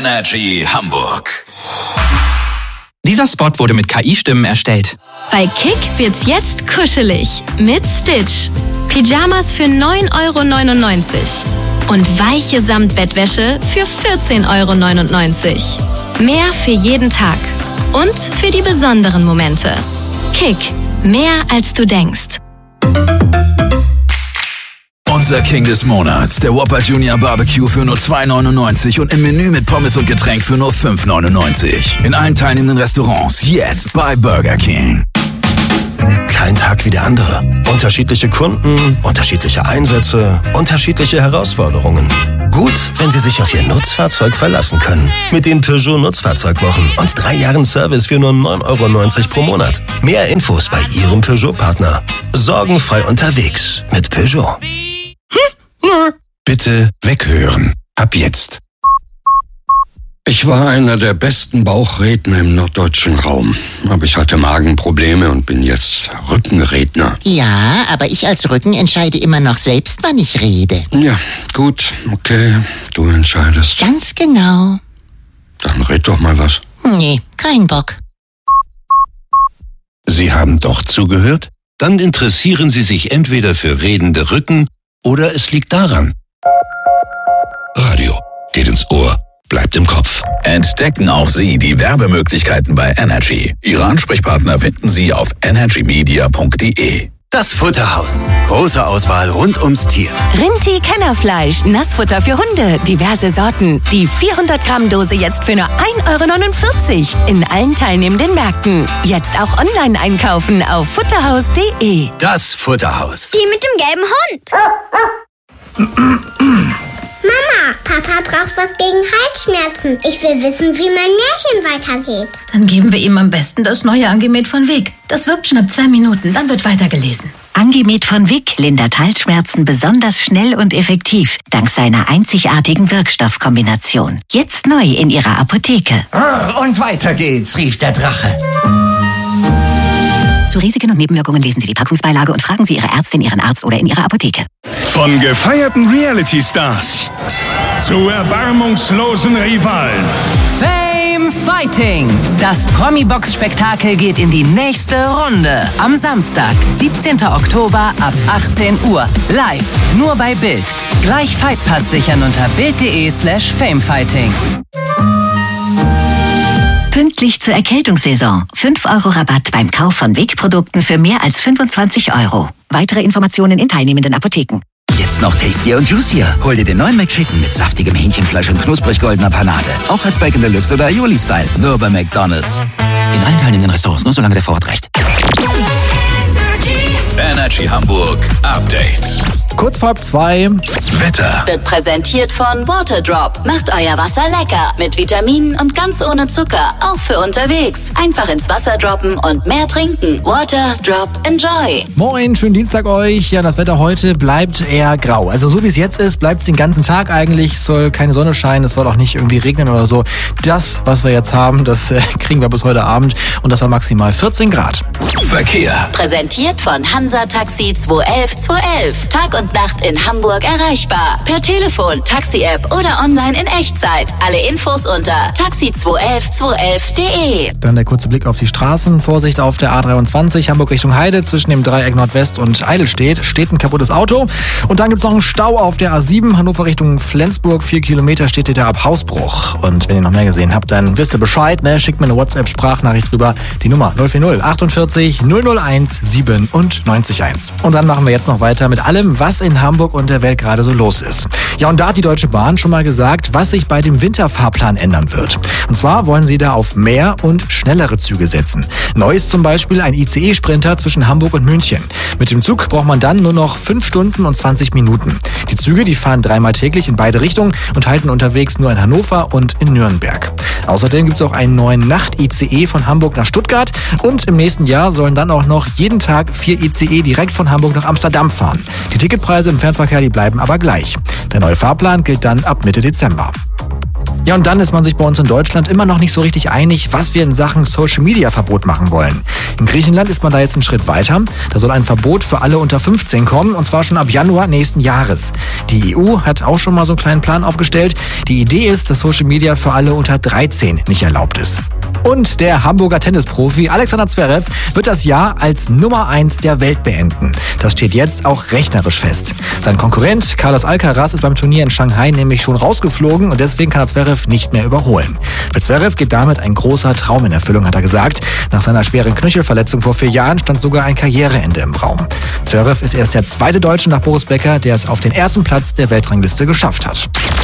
Energy Hamburg. Dieser Spot wurde mit KI-Stimmen erstellt. Bei Kick wird's jetzt kuschelig mit Stitch. Pyjamas für 9,99 € und weiche Samtbettwäsche für 14,99 €. Mehr für jeden Tag und für die besonderen Momente. Kick, mehr als du denkst. Unser King des Monats, der Whopper Junior Barbecue für nur 2,99 € und im Menü mit Pommes und Getränk für nur 5,99 €. In allen teilnehmenden Restaurants jetzt bei Burger King. Kein Tag wie der andere. Unterschiedliche Kunden, unterschiedliche Einsätze, unterschiedliche Herausforderungen. Gut, wenn Sie sich auf Ihr Nutzfahrzeug verlassen können. Mit den Peugeot Nutzfahrzeugwochen und 3 Jahren Service für nur 9,90 € pro Monat. Mehr Infos bei Ihrem Peugeot-Partner. Sorgenfrei unterwegs mit Peugeot. Bitte weghören. Ab jetzt. Ich war einer der besten Bauchredner im norddeutschen Raum. Aber ich hatte Magenprobleme und bin jetzt Rückenredner. Ja, aber ich als Rücken entscheide immer noch selbst, wann ich rede. Ja, gut, okay, du entscheidest. Ganz genau. Dann red doch mal was. Nee, kein Bock. Sie haben doch zugehört? Dann interessieren Sie sich entweder für redende Rücken oder es liegt daran. Radio geht ins Ohr, bleibt im Kopf. Entdecken auch Sie die Werbemöglichkeiten bei Energy. Ihre Ansprechpartner finden Sie auf energymedia.de. Das Futterhaus. Große Auswahl rund ums Tier. Rinti Kennerfleisch, Nassfutter für Hunde, diverse Sorten. Die 400 Gramm Dose jetzt für nur 1,49 € in allen teilnehmenden Märkten. Jetzt auch online einkaufen auf futterhaus.de. Das Futterhaus. Die mit dem gelben Hund. Mama, Papa braucht was gegen Halsschmerzen. Ich will wissen, wie mein Märchen weitergeht. Dann geben wir ihm am besten das neue Angemet von Wick. Das wirkt schon ab 2 Minuten, dann wird weitergelesen. Angemet von Wick lindert Halsschmerzen besonders schnell und effektiv, dank seiner einzigartigen Wirkstoffkombination. Jetzt neu in Ihrer Apotheke. Und weiter geht's, rief der Drache. Zu Risiken und Nebenwirkungen lesen Sie die Packungsbeilage und fragen Sie Ihre Ärztin, Ihren Arzt oder in Ihrer Apotheke. Von gefeierten Reality-Stars zu erbarmungslosen Rivalen. Fame Fighting. Das Promi-Box-Spektakel geht in die nächste Runde. Am Samstag, 17. Oktober ab 18 Uhr. Live, nur bei Bild. Gleich Fightpass sichern unter bild.de/famefighting. Pünktlich zur Erkältungssaison. 5 € Rabatt beim Kauf von Wick-Produkten für mehr als 25 €. Weitere Informationen in teilnehmenden Apotheken. Jetzt noch tastier und juicier. Hol dir den neuen McChicken mit saftigem Hähnchenfleisch und knusprig goldener Panade. Auch als Bacon Deluxe oder Aioli-Style. Nur bei McDonald's. In allen teilnehmenden Restaurants, nur solange der Vorrat reicht. Energy Hamburg Update. Kurz vor 2. Wetter. Wird präsentiert von Waterdrop. Macht euer Wasser lecker. Mit Vitaminen und ganz ohne Zucker. Auch für unterwegs. Einfach ins Wasser droppen und mehr trinken. Waterdrop, enjoy. Moin, schönen Dienstag euch. Ja, das Wetter heute bleibt eher grau. Also so wie es jetzt ist, bleibt es den ganzen Tag eigentlich. Es soll keine Sonne scheinen, es soll auch nicht irgendwie regnen oder so. Das, was wir jetzt haben, das kriegen wir bis heute Abend. Und das war maximal 14 Grad. Verkehr. Präsentiert von Hansa Taxi 211 211. Tag und Nacht in Hamburg erreichbar. Per Telefon, Taxi-App oder online in Echtzeit. Alle Infos unter taxi211211.de. Dann der kurze Blick auf die Straßen. Vorsicht auf der A23 Hamburg Richtung Heide zwischen dem Dreieck Nordwest und Eidelstedt. Steht ein kaputtes Auto. Und dann gibt's noch einen Stau auf der A7 Hannover Richtung Flensburg. 4 Kilometer steht ihr da ab Hausbruch. Und wenn ihr noch mehr gesehen habt, dann wisst ihr Bescheid. Schickt mir eine WhatsApp-Sprachnachricht rüber. Die Nummer 040 48 001 971. Und dann machen wir jetzt noch weiter mit allem, was in Hamburg und der Welt gerade so los ist. Ja, und da hat die Deutsche Bahn schon mal gesagt, was sich bei dem Winterfahrplan ändern wird. Und zwar wollen sie da auf mehr und schnellere Züge setzen. Neu ist zum Beispiel ein ICE-Sprinter zwischen Hamburg und München. Mit dem Zug braucht man dann nur noch 5 Stunden und 20 Minuten. Die Züge, die fahren 3-mal täglich in beide Richtungen und halten unterwegs nur in Hannover und in Nürnberg. Außerdem gibt es auch einen neuen Nacht-ICE von Hamburg nach Stuttgart und im nächsten Jahr sollen dann auch noch jeden Tag 4 ICE direkt von Hamburg nach Amsterdam fahren. Die Ticketpreise im Fernverkehr, die bleiben aber gleich. Der neue Fahrplan gilt dann ab Mitte Dezember. Ja, und dann ist man sich bei uns in Deutschland immer noch nicht so richtig einig, was wir in Sachen Social-Media-Verbot machen wollen. In Griechenland ist man da jetzt einen Schritt weiter. Da soll ein Verbot für alle unter 15 kommen, und zwar schon ab Januar nächsten Jahres. Die EU hat auch schon mal so einen kleinen Plan aufgestellt. Die Idee ist, dass Social-Media für alle unter 13 nicht erlaubt ist. Und der Hamburger Tennisprofi Alexander Zverev wird das Jahr als Nummer 1 der Welt beenden. Das steht jetzt auch rechnerisch fest. Sein Konkurrent Carlos Alcaraz ist beim Turnier in Shanghai nämlich schon rausgeflogen und deswegen kann er Zverev nicht mehr überholen. Für Zverev geht damit ein großer Traum in Erfüllung, hat er gesagt. Nach seiner schweren Knöchelverletzung vor 4 Jahren stand sogar ein Karriereende im Raum. Zverev ist erst der zweite Deutsche nach Boris Becker, der es auf den ersten Platz der Weltrangliste geschafft hat.